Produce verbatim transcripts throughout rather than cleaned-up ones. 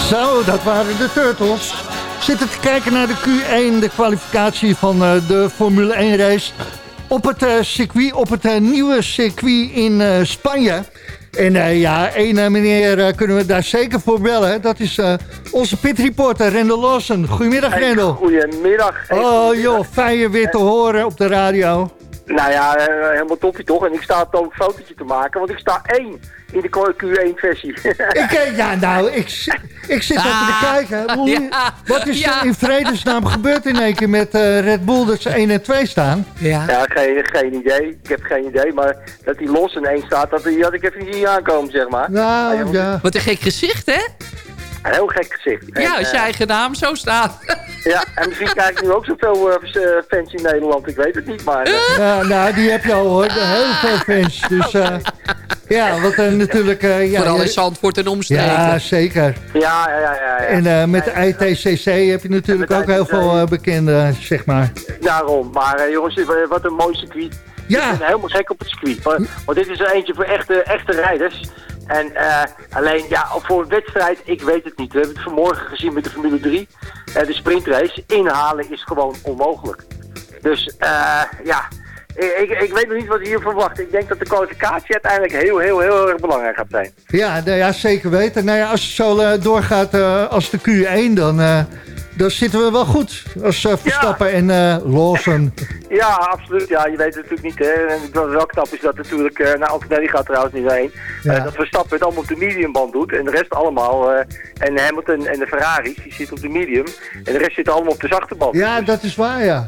Zo, dat waren de Turtles. Zitten te kijken naar de Q één, de kwalificatie van uh, de Formule één race. Op het uh, circuit, op het uh, nieuwe circuit in uh, Spanje. En uh, ja, één uh, meneer uh, kunnen we daar zeker voor bellen. Dat is uh, onze pitreporter Rendel Lawson. Goedemiddag, hey, Rendel. Goedemiddag. Hey, oh joh, fijn je weer te horen op de radio. Nou ja, helemaal toppie toch. En ik sta ook een fotootje te maken, want ik sta één in de Q één versie. ik, ja, nou, ik, ik zit even te kijken. Hoe, ja, wat is ja. er in vredesnaam gebeurd in één keer met uh, Red Bull dat ze één en twee staan? Ja, ja geen, geen idee. Ik heb geen idee, maar dat die los in één staat, dat die had ik even niet zien aankomen, zeg maar. Nou, ja, ja. Wat een gek gezicht, hè? Een heel gek gezicht. Ja, als je uh, eigen naam zo staat. Ja, en misschien krijg ik nu ook zoveel uh, fans in Nederland. Ik weet het niet, maar... Uh. Ja, nou, die heb je al, hoor. Heel veel fans. Dus, uh, ja, wat uh, natuurlijk... Uh, ja, Vooral in Zandvoort en omstreken. Ja, zeker. Ja, ja, ja. ja, ja. En uh, met de I T C C heb je natuurlijk ook heel veel uh, bekende, zeg maar. Daarom. Maar uh, jongens, wat een mooi circuit. Ja. Ik ben helemaal gek op het circuit. Want, want dit is er eentje voor echte, echte rijders. En uh, alleen, ja, voor een wedstrijd, ik weet het niet. We hebben het vanmorgen gezien met de Formule drie. Uh, de sprintrace, inhalen is gewoon onmogelijk. Dus, uh, ja, ik, ik weet nog niet wat hier verwacht. Ik denk dat de kwalificatie uiteindelijk heel, heel, heel erg belangrijk gaat zijn. Ja, nou ja, zeker weten. Nou ja, als het zo uh, doorgaat uh, als de Q één, dan... Uh, Dan zitten we wel goed als uh, Verstappen ja. en uh, Lawson. Ja, absoluut. Ja, je weet het natuurlijk niet. Hè. En wat wel knap is dat natuurlijk... Uh, nou, Antonelli gaat trouwens niet heen. Ja. Uh, dat Verstappen het allemaal op de mediumband doet. En de rest allemaal... Uh, en Hamilton en de Ferraris, die zitten op de medium. En de rest zit allemaal op de zachte band. Ja, dus, dat is waar, ja.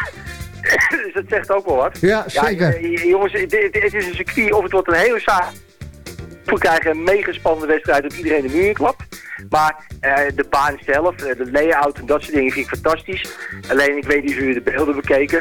Dus dat zegt ook wel wat. Ja, zeker. Ja, jongens, het, het is een circuit of het wordt een hele saai... We krijgen een mega spannende wedstrijd dat iedereen de muur klapt. Maar uh, de baan zelf, uh, de layout en dat soort dingen vind ik fantastisch. Alleen, ik weet niet of jullie de beelden bekeken.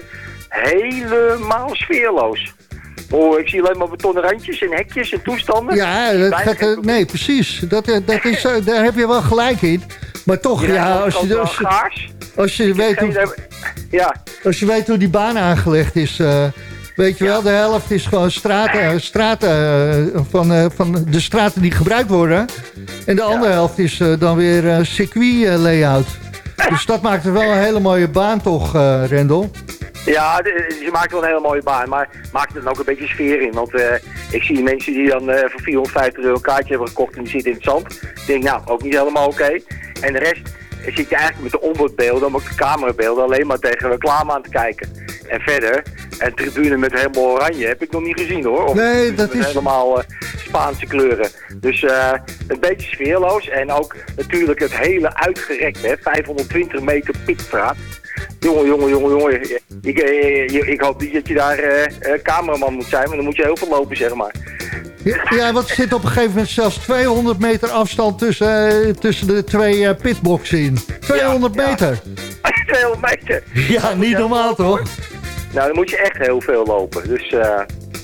Helemaal sfeerloos. Oh, ik zie alleen maar betonnen randjes en hekjes en toestanden. Ja, dat gaat, uh, nee, precies. Dat, uh, dat is, uh, daar heb je wel gelijk in. Maar toch, ja, ja als, je, als, je, als, je weet hoe, ja. als je weet hoe die baan aangelegd is... Uh, Weet je wel, de helft is gewoon straten, straten uh, van, uh, van de straten die gebruikt worden. En de andere ja. helft is uh, dan weer uh, circuit uh, layout. Dus dat maakt er wel een hele mooie baan toch, uh, Rendel? Ja, ze maakt wel een hele mooie baan, maar maakt er dan ook een beetje sfeer in. Want uh, ik zie mensen die dan uh, voor vierhonderdvijftig euro een kaartje hebben gekocht en die zitten in het zand. Ik denk, nou, ook niet helemaal oké. Okay. En de rest zit je eigenlijk met de onboardbeelden, maar ook de camerabeelden, alleen maar tegen reclame aan te kijken. En verder, een tribune met helemaal oranje heb ik nog niet gezien hoor. Of nee, dat is... helemaal uh, Spaanse kleuren. Dus uh, een beetje sfeerloos. En ook natuurlijk het hele uitgerekte, hè, vijfhonderdtwintig meter pitstraat. Jongen, jongen, jongen, jongen. Ik, ik, ik, ik hoop niet dat je daar uh, cameraman moet zijn, maar dan moet je heel veel lopen, zeg maar. Ja, ja, want er zit op een gegeven moment zelfs tweehonderd meter afstand tussen, uh, tussen de twee uh, pitboxen in. tweehonderd ja, meter. Ja. tweehonderd meter? Ja, niet normaal toch? Nou, dan moet je echt heel veel lopen. Dus, uh,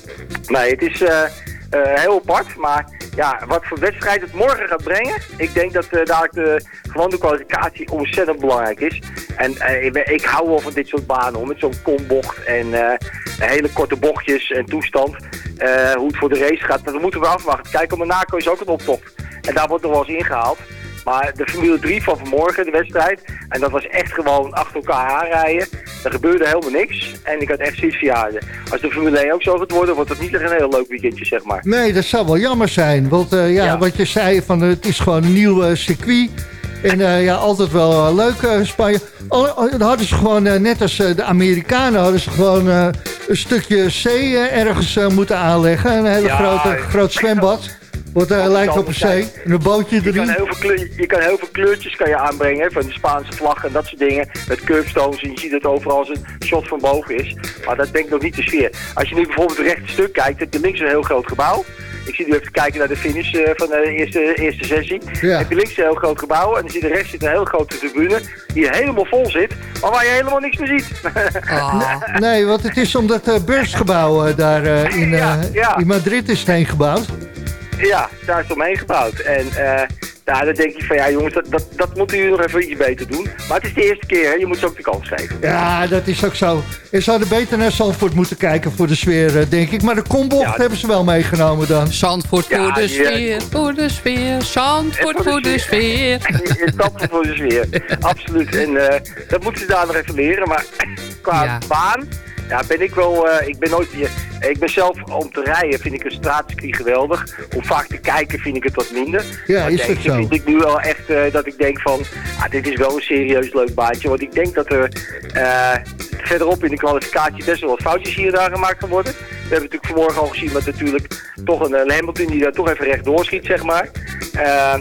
nee, het is uh, uh, heel apart, maar ja, wat voor wedstrijd het morgen gaat brengen. Ik denk dat uh, dadelijk de, gewoon de kwalificatie ontzettend belangrijk is. En uh, ik, ik hou wel van dit soort banen, hoor, met zo'n kombocht en uh, hele korte bochtjes en toestand. Uh, hoe het voor de race gaat, dat moeten we afwachten. Kijk, Monaco is ook een optocht. En daar wordt nog wel eens ingehaald. Maar de Formule drie van vanmorgen, de wedstrijd, en dat was echt gewoon achter elkaar aanrijden. Er gebeurde helemaal niks. En ik had echt zoiets van, ja, als de Formule één ook zo gaat worden, wordt het niet echt een heel leuk weekendje, zeg maar. Nee, dat zou wel jammer zijn. Want uh, ja, ja, wat je zei, van, het is gewoon een nieuw uh, circuit. En uh, ja, altijd wel uh, leuk uh, Spanje. Oh, dan hadden ze gewoon, uh, net als uh, de Amerikanen, hadden ze gewoon uh, een stukje zee uh, ergens uh, moeten aanleggen. Een hele ja, grote, groot zwembad. Wat uh, lijkt op een zee. En een bootje erin. Je kan heel veel, kleur, je kan heel veel kleurtjes kan je aanbrengen. Hè, van de Spaanse vlag en dat soort dingen. Met curbstones. En je ziet het overal als een shot van boven is. Maar dat denk ik nog niet de sfeer. Als je nu bijvoorbeeld het rechte stuk kijkt. Heb je links een heel groot gebouw. Ik zie nu even kijken naar de finish uh, van de eerste, eerste sessie. Ja. Heb je links een heel groot gebouw. En dan zie je rechts zit een heel grote tribune. Die helemaal vol zit. Maar waar je helemaal niks meer ziet. Oh. Nee, want het is omdat het uh, beursgebouw uh, daar uh, in, uh, ja, ja. in Madrid is heen gebouwd. Ja, daar is het omheen gebouwd. En uh, Nou, dan denk je van, ja jongens, dat, dat, dat moeten jullie nog even iets beter doen. Maar het is de eerste keer, hè? Je moet ze ook de kans geven. Ja, dat is ook zo. En ze hadden beter naar Zandvoort moeten kijken voor de sfeer, denk ik. Maar de kombocht ja, hebben ze wel meegenomen dan. Zandvoort voor ja, de sfeer, uh, voor de sfeer. Zandvoort voor, voor de sfeer. Zandvoort voor de sfeer, absoluut. En uh, dat moeten ze daar nog even leren. Maar qua ja. baan... Ja, ben ik wel, uh, ik ben nooit, uh, ik ben zelf om te rijden vind ik een straatcircuit geweldig. Om vaak te kijken vind ik het wat minder. Ja, maar is dat zo? Vind ik nu wel echt uh, dat ik denk van, ah, dit is wel een serieus leuk baantje. Want ik denk dat er uh, verderop in de kwalificatie best wel wat foutjes hier en daar gemaakt gaan worden. We hebben natuurlijk vanmorgen al gezien met natuurlijk toch een, een Hamilton die daar toch even rechtdoor schiet, zeg maar. Uh,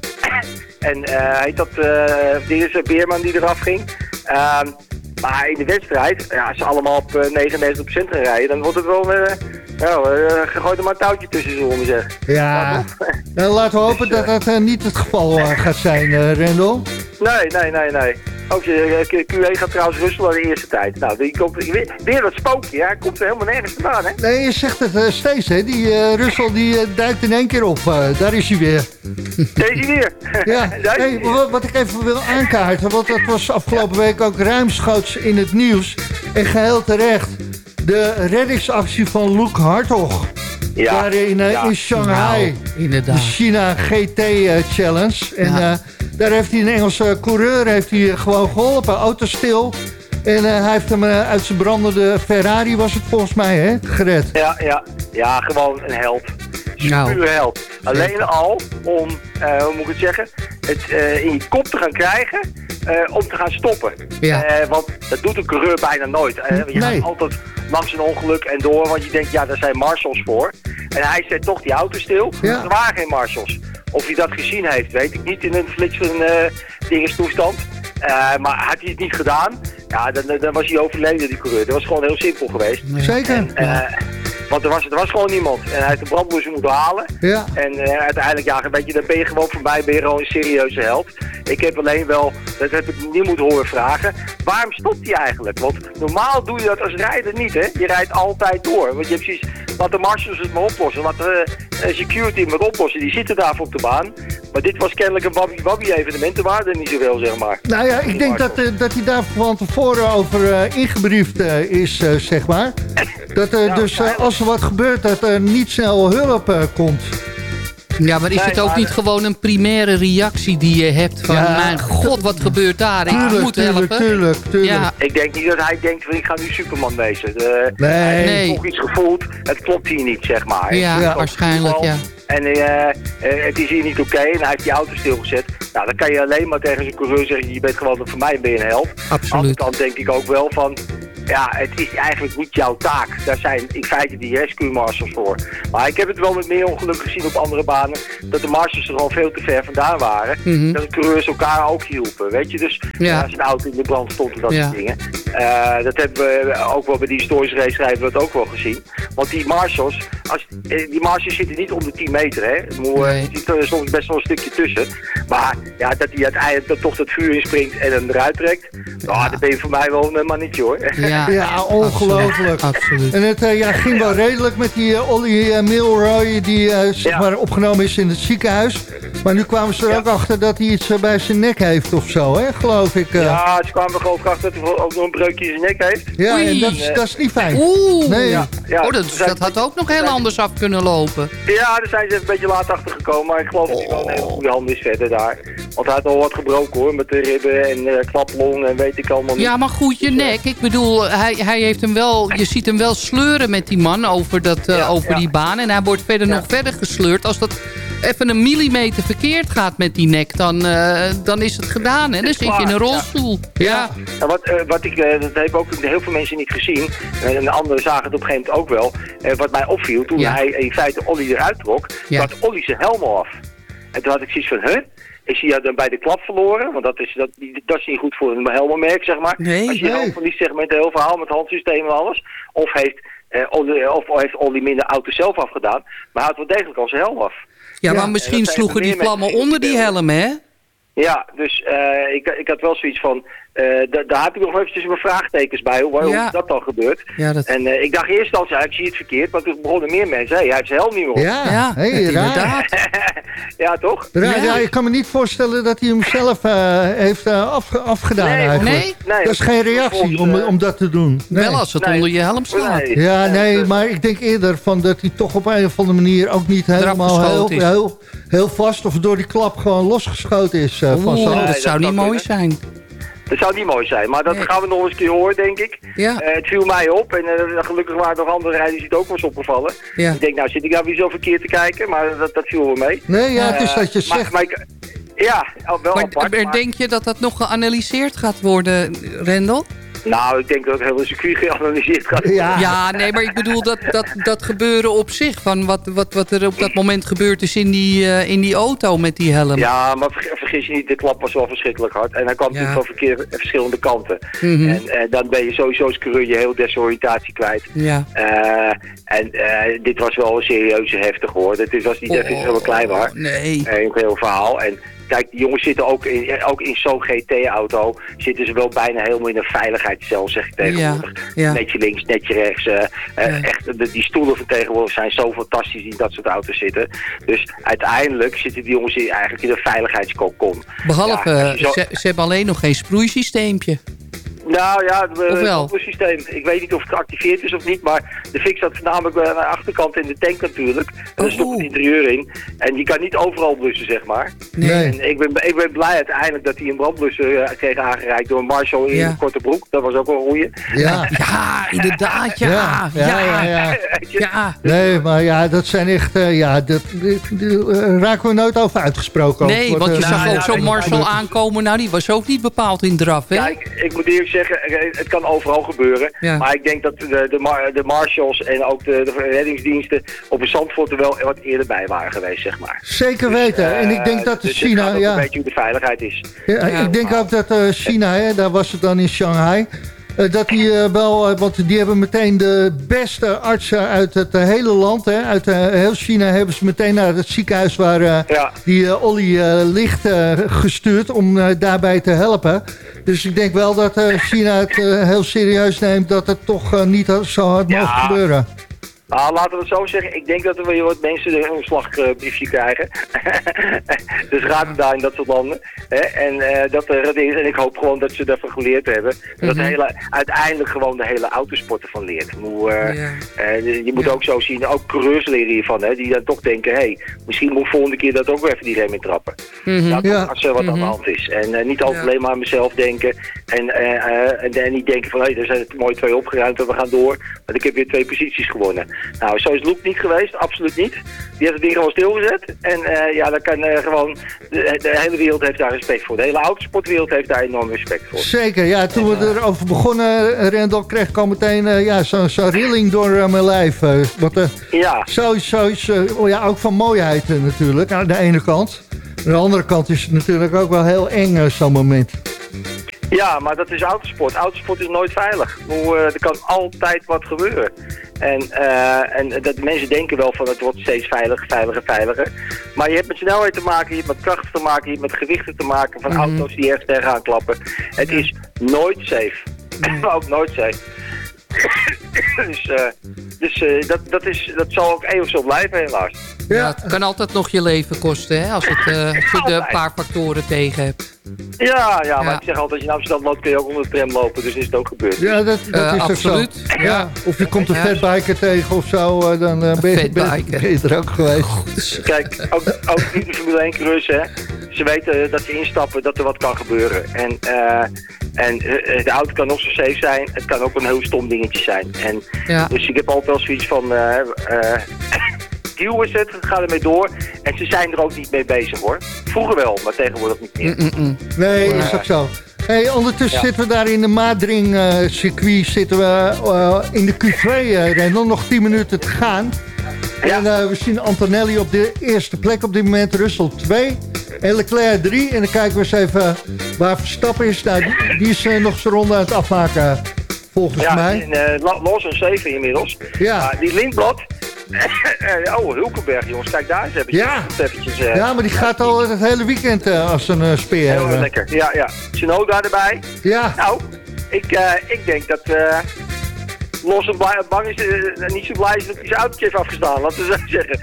en uh, heet dat, uh, dit is Beerman die eraf ging. Uh, Maar in de wedstrijd, ja, als ze allemaal op uh, negenennegentig procent gaan rijden, dan wordt het wel, uh, nou, uh, gooi er maar een touwtje tussen, zullen we zeggen. Ja, nou, laten we hopen dus, uh, dat dat uh, niet het geval uh, gaat zijn, uh, Rendel. Nee, nee, nee, nee. Ook uh, Q één gaat trouwens Russell aan de eerste tijd. Nou, die komt, weer, weer dat spookje, ja, komt er helemaal nergens vandaan, hè? Nee, je zegt het uh, steeds, hè. Die uh, Russell die uh, duikt in één keer op. Uh, daar is hij weer. Daar is hij weer. Ja, hey, wat, wat ik even wil aankaarten, want dat was afgelopen ja. week ook ruimschoots in het nieuws. En geheel terecht. De reddingsactie van Luke Hartog. Ja, daar in, uh, ja. in Shanghai. Nou, de China G T uh, Challenge. En ja. uh, daar heeft hij een Engelse coureur heeft hij gewoon geholpen. Auto stil. En uh, hij heeft hem uh, uit zijn brandende Ferrari, was het volgens mij, hè, gered. Ja, ja, ja, gewoon een held. Nou. Puur held. Alleen al om, uh, hoe moet ik het zeggen, het uh, in je kop te gaan krijgen uh, om te gaan stoppen. Ja. Uh, want dat doet een coureur bijna nooit. Uh, je nee. gaat altijd langs een ongeluk en door, want je denkt, ja, daar zijn marshals voor. En hij zet toch die auto stil. Ja. Er waren geen marshals. Of hij dat gezien heeft, weet ik niet in een flitsende uh, dingenstoestand. Uh, maar had hij het niet gedaan, ja, dan, dan was hij overleden, die coureur. Dat was gewoon heel simpel geweest. Zeker. En, uh, want er was, er was gewoon niemand. En hij heeft de brandblusser moeten halen. Ja. En uh, uiteindelijk, ja, weet je, dan ben je gewoon voorbij, ben je gewoon een serieuze held. Ik heb alleen wel, dat heb ik niet moeten horen vragen, waarom stopt hij eigenlijk? Want normaal doe je dat als rijder niet, hè. Je rijdt altijd door. Want je hebt precies, laat de marshals het maar oplossen. Laat de uh, security het maar oplossen. Die zitten daarvoor op de baan. Maar dit was kennelijk een wabby-wabby evenement. Er waren er niet zoveel, zeg maar. Nou ja, ik denk dat, uh, dat hij daar van tevoren over uh, ingebriefd uh, is, uh, zeg maar. Dat uh, ja, dus uh, als er wat gebeurt, dat er niet snel hulp uh, komt. Ja, maar is nee, het ook maar niet gewoon een primaire reactie die je hebt van... Ja, mijn god, wat gebeurt daar? Ik tuurlijk, moet tuurlijk, helpen. Tuurlijk, tuurlijk. Ja. Ik denk niet dat hij denkt van ik ga nu Superman wezen. De, nee. Hij heeft nee. toch iets gevoeld. Het klopt hier niet, zeg maar. Ja, ja waarschijnlijk, ja. En uh, uh, het is hier niet oké okay, en hij heeft die auto stilgezet. Nou, dan kan je alleen maar tegen zijn coureur zeggen... je bent gewoon, voor mij ben je een held. Absoluut. Dan denk ik ook wel van... ja, het is eigenlijk niet jouw taak. Daar zijn in feite die rescue marshals voor. Maar ik heb het wel met meer ongeluk gezien op andere banen... dat de marshals er al veel te ver vandaan waren. Mm-hmm. Dat de coureurs elkaar ook hielpen, weet je. Dus ja. als een auto in de brand stond en dat ja. soort dingen. Uh, dat hebben we ook wel bij die historische race hebben we dat ook wel gezien. Want die marshals, als, die marshals zitten niet om de tien meter, hè. Er zit er soms best wel een stukje tussen. Maar ja, dat hij uiteindelijk dat toch dat vuur inspringt en hem eruit trekt... Ja. Oh, dat ben je voor mij wel een mannetje, hoor. Ja, ja ongelooflijk. Absoluut. En het uh, ja, ging wel redelijk met die uh, Ollie uh, Milroy die uh, zeg ja. maar opgenomen is in het ziekenhuis. Maar nu kwamen ze er ja. ook achter dat hij iets uh, bij zijn nek heeft of zo, hè, geloof ik. Uh. Ja, ze kwamen er geloof ik achter dat hij ook nog een breukje in zijn nek heeft. Ja, Oei. en dat, uh, dat is niet fijn. Oeh. Nee. Ja. Ja. Oh, dat, dat had ook nog heel anders af kunnen lopen. Ja, daar zijn ze even een beetje laat achter gekomen. Maar ik geloof dat hij wel een hele goede hand is verder daar. Want hij had al wat gebroken, hoor. Met de ribben en uh, klaplong en weet ik allemaal niet. Ja, maar goed, je nek. Ik bedoel, hij, hij heeft hem wel... Je ziet hem wel sleuren met die man over, dat, uh, ja, over ja. die baan. En hij wordt verder ja. nog verder gesleurd. Als dat even een millimeter verkeerd gaat met die nek, dan, uh, dan is het gedaan. Hè? Dan zit je in een rolstoel. Ja. ja. ja. Wat, uh, wat ik, uh, dat hebben ook heel veel mensen niet gezien. Uh, en de anderen zagen het op een gegeven moment ook wel. Uh, wat mij opviel, toen ja. hij in feite Ollie eruit trok, ja. had Ollie zijn helm af. En toen had ik zoiets van, huh? Is hij dan bij de klap verloren? Want dat is, dat, dat is niet goed voor een helmenmerk, zeg maar. Nee, Als je nee. helm verliest, zeg maar, met het heel verhaal, met handsysteem en alles. Of heeft, uh, Ollie, of heeft Ollie minder auto zelf afgedaan. Maar hij had wel degelijk al zijn helm af. Ja, maar ja, misschien sloegen die vlammen onder die helm, hè? Ja, dus uh, ik, ik had wel zoiets van... Uh, da- daar heb ik nog eventjes mijn vraagtekens bij, hoe, hoe ja. dat dan gebeurt. Ja, dat... En uh, ik dacht eerst al, ik zie het verkeerd, maar toen begonnen meer mensen, hey, hij heeft zijn helm niet meer op. Ja, ja hey, inderdaad. Ja, toch? Ja, ja, ik kan me niet voorstellen dat hij hem zelf uh, heeft uh, af, afgedaan nee, eigenlijk. Nee? nee? Dat is geen reactie om, om dat te doen. Nee. Wel als het nee. onder je helm slaat. Nee. Ja, nee, maar ik denk eerder van dat hij toch op een of andere manier ook niet helemaal heel, heel, heel vast of door die klap gewoon losgeschoten is. Uh, van Oeh, nee, dat zou niet mooi zijn. Dat zou niet mooi zijn, maar dat nee. gaan we nog eens een keer horen, denk ik. Ja. Uh, het viel mij op en uh, gelukkig waren er nog andere rijders die het ook was opgevallen. Ja. Ik denk, nou zit ik nou weer zo verkeerd te kijken, maar dat, dat viel wel mee. Nee, ja, het is dat je uh, zegt. Maar, maar ik, ja, wel maar, apart. Maar denk je dat dat nog geanalyseerd gaat worden, Rendel? Nou, ik denk dat het hele circuit geanalyseerd gaat worden. Ja. ja, nee, maar ik bedoel dat, dat, dat gebeuren op zich. Van wat, wat, wat er op dat moment gebeurd is in die, uh, in die auto met die helm. Ja, maar vergis je niet, de klap was wel verschrikkelijk hard. En hij kwam ja. natuurlijk van verkeer, verschillende kanten. Mm-hmm. En uh, dan ben je sowieso als coureur je heel desoriëntatie kwijt. Ja. Uh, en uh, dit was wel een serieuze heftig hoor. Dit was niet oh, even zo klein waar. Nee. Uh, een heel verhaal. En kijk, die jongens zitten ook in, ook in zo'n G T-auto, zitten ze wel bijna helemaal in een veiligheidscel, zeg ik tegenwoordig. Ja, ja. Netje links, netje rechts. Uh, ja. uh, echt, de, die stoelen van tegenwoordig zijn zo fantastisch die in dat soort auto's zitten. Dus uiteindelijk zitten die jongens in, eigenlijk in een veiligheidskokon. Behalve, ja, zo... ze, ze hebben alleen nog geen sproeisysteempje. Nou ja, het systeem. Ik weet niet of het geactiveerd is of niet, maar de fix zat namelijk aan de achterkant in de tank natuurlijk. En er stond het interieur in. En die kan niet overal blussen, zeg maar. Nee. En ik ben, ik ben blij uiteindelijk dat hij een brandblusser uh, kreeg aangereikt door een Marshall in ja. een korte broek. Dat was ook wel een goeie. Ja, ja inderdaad, ja. Ja, ja, ja, ja. ja. Nee, maar ja, dat zijn echt, uh, ja, dat, daar raken we nooit over uitgesproken. Nee, want je uh, zag nou, ook ja, zo'n Marshall aankomen. Nou, die was ook niet bepaald in draf, hè? Kijk, ik moet eerlijk zeggen, het kan overal gebeuren. Ja. Maar ik denk dat de, de, Mar de Marshalls en ook de, de reddingsdiensten op een Zandvoort er wel wat eerder bij waren geweest, zeg maar. Zeker weten. Dus, uh, en ik denk dat dus China... Het gaat ja. een beetje hoe de veiligheid is. Ja, ja. Ik denk ook dat uh, China, hè, daar was het dan in Shanghai... Uh, dat die uh, wel, uh, want die hebben meteen de beste artsen uit het uh, hele land. Hè. Uit uh, heel China hebben ze meteen naar het ziekenhuis waar uh, ja. die uh, Olly uh, ligt uh, gestuurd om uh, daarbij te helpen. Dus ik denk wel dat uh, China het uh, heel serieus neemt dat het toch uh, niet zo hard ja. mag gebeuren. Nou, laten we het zo zeggen. Ik denk dat er wel wat mensen een omslagbriefje krijgen. Dus raad het daar in dat soort landen. Hè? En uh, dat er is. En ik hoop gewoon dat ze daarvan geleerd hebben. En dat de hele, uiteindelijk gewoon de hele autosport ervan leert. Hoe, uh, ja. uh, je moet ja. ook zo zien, ook coureurs leren hiervan. Hè? Die dan toch denken, hé, hey, misschien moet ik volgende keer dat ook weer even die rem in trappen. Mm-hmm. Nou, ja. Als er wat mm-hmm. aan de hand is. En uh, niet altijd ja. alleen maar aan mezelf denken. En, uh, uh, en, en niet denken van, hé, hey, er zijn het mooi twee opgeruimd en we gaan door. Want ik heb weer twee posities gewonnen. Nou, zo is Loep niet geweest, absoluut niet. Die heeft het ding gewoon stilgezet. En uh, ja, dan kan uh, gewoon... De, de hele wereld heeft daar respect voor. De hele autosportwereld heeft daar enorm respect voor. Zeker, ja. Toen en, we erover begonnen, Rendel, kreeg ik al meteen uh, ja, zo'n zo rilling door uh, mijn lijf. Uh, wat, uh, ja. Sowieso is uh, oh ja, ook van mooiheid uh, natuurlijk, aan de ene kant. Aan de andere kant is het natuurlijk ook wel heel eng, uh, zo'n moment. Ja, maar dat is autosport. Autosport is nooit veilig. Hoe, uh, er kan altijd wat gebeuren. En, uh, en dat mensen denken wel van het wordt steeds veiliger, veiliger, veiliger. Maar je hebt met snelheid te maken, je hebt met krachten te maken, je hebt met gewichten te maken van mm-hmm. auto's die echt tegenaan klappen. Het is nooit safe. Mm. Ook nooit safe. dus uh, dus uh, dat, dat, is, dat zal ook eeuwig zo blijven helaas. Ja, ja, het kan altijd nog je leven kosten, hè, als, het, uh, als je een paar factoren tegen hebt. Ja, ja, maar ja. ik zeg altijd, als je in Amsterdam loopt kun je ook onder de tram lopen, dus is het ook gebeurd. Ja, dat, dat uh, is absoluut. Ook zo. Ja. Of je komt een ja. fatbiker tegen of zo, dan uh, ben, je, ben, ben je er ook geweest. Kijk, ook, ook niet de Formule één coureurs, hè. Ze weten dat ze instappen, dat er wat kan gebeuren. En, uh, en uh, de auto kan nog zo safe zijn, het kan ook een heel stom dingetje zijn. En, ja. Dus ik heb altijd wel zoiets van... Uh, uh, Duw is het, ga ermee door. En ze zijn er ook niet mee bezig hoor. Vroeger wel, maar tegenwoordig niet meer. Mm-mm. Nee, is ook zo. Hey, ondertussen ja. zitten we daar in de Madring uh, circuit, zitten we uh, in de Q twee, uh, Rendel, nog tien minuten te gaan. Ja. En uh, we zien Antonelli op de eerste plek op dit moment, Russell twee en Leclerc drie. En dan kijken we eens even waar Verstappen is. Nou, die, die is uh, nog zijn ronde aan het afmaken, volgens ja, mij. Ja, uh, Lawson zeven inmiddels. Ja. Uh, die Lindblad... oh, Hulkenberg, jongens. Kijk daar eens even. Ja, eventjes, uh, ja maar die gaat al het hele weekend uh, als een uh, speer. Heel uh. lekker. Ja, ja. Tsunoda erbij. Ja. Nou, ik, uh, ik denk dat... Uh, Los en blij, bang is, uh, niet zo blij is dat hij zijn autootje heeft afgestaan, laten we zo zeggen.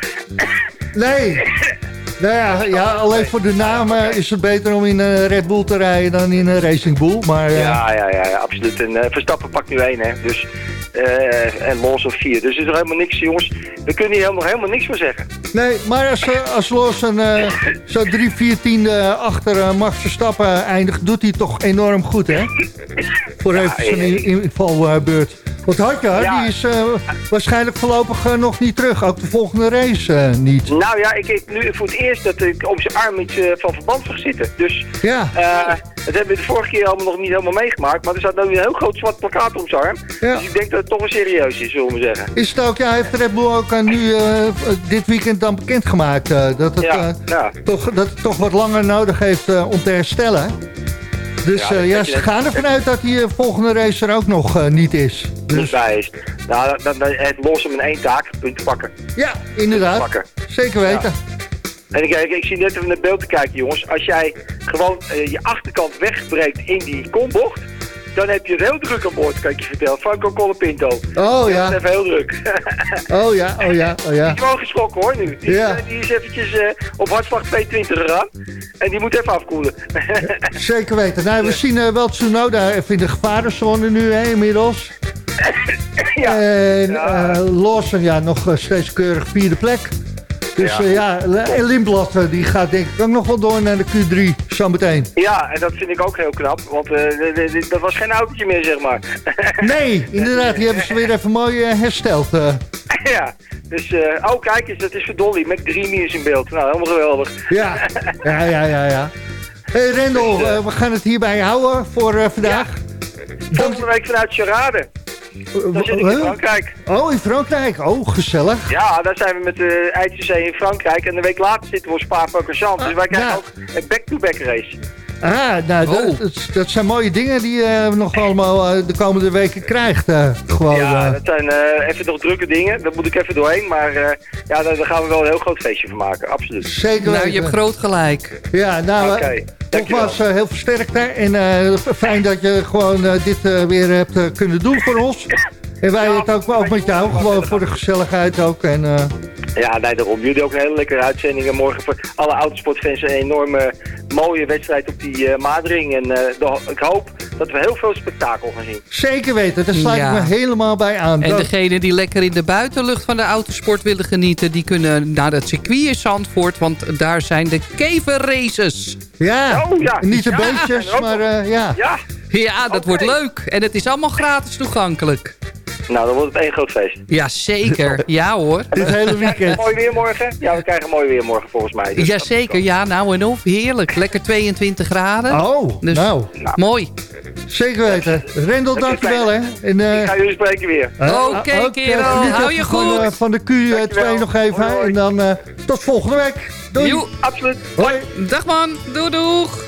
Nee. Nou ja, ja, alleen voor de naam uh, is het beter om in een Red Bull te rijden dan in een Racing Bull. Maar, uh... ja, ja, ja, ja, absoluut. En uh, Verstappen pakt nu één, hè. Dus, uh, en Los of vier. Dus er is nog helemaal niks, jongens. We kunnen hier nog helemaal niks van zeggen. Nee, maar als, uh, als Los een uh, zo drie, vier tiende achter uh, Max Verstappen eindigt, doet hij toch enorm goed, hè? Voor ja, even zijn invalbeurt. Uh, Want Hadjar, ja. die is uh, waarschijnlijk voorlopig uh, nog niet terug. Ook de volgende race uh, niet. Nou ja, ik heb nu voor het eerst dat ik op zijn arm iets uh, van verband zag zitten. Dus ja. uh, dat hebben we de vorige keer allemaal nog niet helemaal meegemaakt. Maar er staat nu een heel groot zwart plakkaat op zijn arm. Ja. Dus ik denk dat het toch wel serieus is, zullen we zeggen. Is het ook, ja, heeft Red Bull ook uh, nu uh, dit weekend dan bekendgemaakt. Uh, dat, het, ja, uh, ja. Toch, dat het toch wat langer nodig heeft uh, om te herstellen. Dus ja, uh, ja, ze gaan ervan uit dat die uh, volgende race er ook nog uh, niet is. Dus... Niet bij is. Nou, dan, dan het los hem in één taak, punten pakken. Ja, inderdaad. Pakken. Zeker weten. Ja. En ik, ik, ik zie net even naar het beeld te kijken, jongens. Als jij gewoon uh, je achterkant wegbreekt in die kombocht, dan heb je het heel druk aan boord, kan ik je vertellen. Franco Colapinto. Oh ja. Dat is even heel druk. oh ja, oh ja, oh ja. Die is wel geschrokken hoor nu. Die, ja. die is eventjes uh, op hartslag tweehonderdtwintig gegaan. En die moet even afkoelen. Zeker weten. Nou, we zien uh, wel Tsunoda even in de gevarenzone nu hè, inmiddels. ja. En ja. Uh, Lawson, ja, nog uh, steeds keurig vierde plek. Dus ja, uh, ja en Lindblad uh, die gaat denk ik ook nog wel door naar de Q drie, zometeen. Ja, en dat vind ik ook heel knap, want uh, dat was geen autootje meer, zeg maar. Nee, inderdaad, die hebben ze weer even mooi uh, hersteld. Uh. Ja, dus, uh, oh kijk eens, dat is voor Dolly, Mac drie is in beeld. Nou, helemaal geweldig. Ja, ja, ja, ja. ja. Hey Rendel, dus, uh, we gaan het hierbij houden voor uh, vandaag. Ja. Volgende week vanuit Charade. Dan zit ik in Frankrijk. Oh, in Frankrijk. Oh, gezellig. Ja, daar zijn we met de I T C in Frankrijk. En een week later zitten we op Spa-Francorchamps. Dus wij krijgen ja. ook een back-to-back race. Ah, nou, oh. dat, dat zijn mooie dingen die je uh, nog allemaal uh, de komende weken krijgt. Uh, gewoon, ja, uh. dat zijn uh, even nog drukke dingen. Daar moet ik even doorheen. Maar uh, ja, daar, daar gaan we wel een heel groot feestje van maken. Absoluut. Zeker. Nou, je hebt groot gelijk. Ja, nou, okay. nogmaals uh, heel versterkt hè. En uh, fijn dat je gewoon uh, dit uh, weer hebt uh, kunnen doen voor ons. En wij ja, het ook, ook met jou, gewoon voor de gezelligheid ook. En, uh... ja, nee, daarom. Jullie ook een hele lekkere uitzending. En morgen voor alle autosportfans een enorme mooie wedstrijd op die uh, Madering. En uh, de, ik hoop dat we heel veel spektakel gaan zien. Zeker weten, daar sluit ja. ik me helemaal bij aan. En dat... degenen die lekker in de buitenlucht van de autosport willen genieten, die kunnen naar het circuit in Zandvoort. Want daar zijn de keverraces. Ja, oh, ja. niet de ja, beestjes, maar uh, ja. Ja, ja dat okay. wordt leuk. En het is allemaal gratis toegankelijk. Nou, dan wordt het één groot feest. Ja, zeker. Ja hoor. Dit hele weekend. Mooi weer morgen? Ja, we krijgen mooi weer morgen volgens mij. Dus Jazeker, ja, nou en of. Heerlijk. Lekker tweeëntwintig graden. Oh, dus, nou. Mooi. Zeker weten. Rendel, dankjewel hè. En, uh, ik ga jullie spreken weer. Uh, Oké, okay, uh, kerel. Hou je goed. Van, uh, van de Q twee nog even. Hoi, hoi. En dan uh, tot volgende week. Doei. Jo. Absoluut. Hoi. Dag man. Doei doeg.